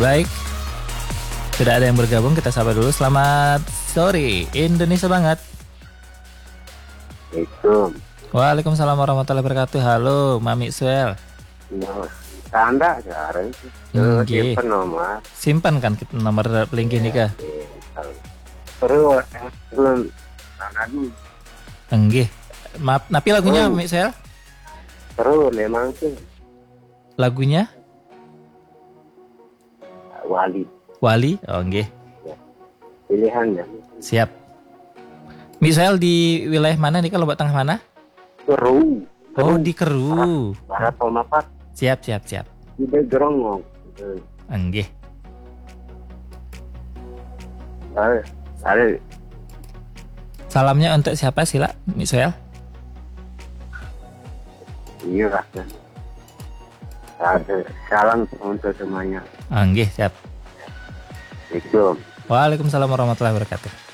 Baik, tidak ada yang bergabung, kita sapa dulu. Selamat sore, Indonesia banget. Waalaikumsalam warahmatullahi wabarakatuh. Halo, Mami Suel. Tanda sekarang simpen nomor. Simpan kan nomor link ini kah? Terus belum tanda. Enggih. Maaf, napi lagunya Mami Suel? Terus memang sih Lagunya Wali. Oh, enggih. Pilihannya. Siap. Misael di wilayah mana nih, kalau Lombok Tengah mana? Keru. Oh, di Keru. Barat Tomapat. Siap. Di Gerongong. Enggih. Ada. Salamnya untuk siapa sila, Misael? Iya lah. Ada salam untuk semuanya. Enggih, siap. Assalamualaikum. Waalaikumsalam warahmatullahi wabarakatuh.